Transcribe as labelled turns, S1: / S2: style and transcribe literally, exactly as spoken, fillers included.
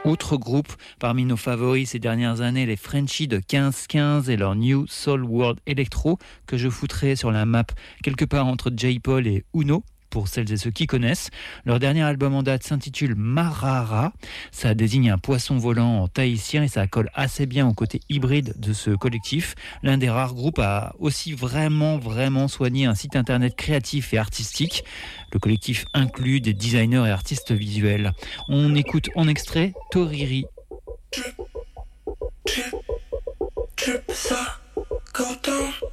S1: Autre groupe parmi nos favoris ces dernières années, les Frenchies de quinze quinze et leur New Soul World Electro, que je foutrais sur la map quelque part entre J-Paul et Uno, pour celles et ceux qui connaissent. Leur dernier album en date s'intitule Marara. Ça désigne un poisson volant en tahitien et ça colle assez bien au côté hybride de ce collectif. L'un des rares groupes à aussi vraiment, vraiment soigner un site internet créatif et artistique. Le collectif inclut des designers et artistes visuels. On écoute en extrait Toriri.
S2: Trip, trip, trip ça, Quentin.